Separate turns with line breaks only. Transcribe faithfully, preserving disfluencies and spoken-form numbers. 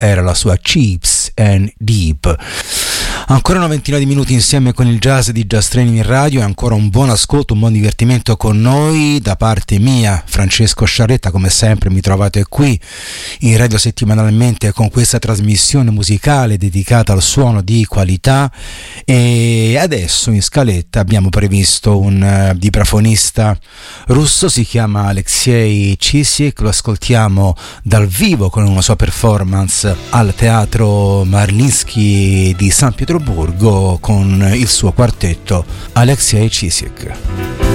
era la sua Cheap and Deep. Ancora una ventina di minuti insieme con il jazz di Jazz Training in radio, e ancora un buon ascolto, un buon divertimento con noi da parte mia, Francesco Sciarretta. Come sempre mi trovate qui in radio settimanalmente con questa trasmissione musicale dedicata al suono di qualità, e adesso in scaletta abbiamo previsto un uh, vibrafonista russo, si chiama Alexei Cisiek, lo ascoltiamo dal vivo con una sua performance al Teatro Mariinsky di San Pietroburgo con il suo quartetto. Alexei Cisiek.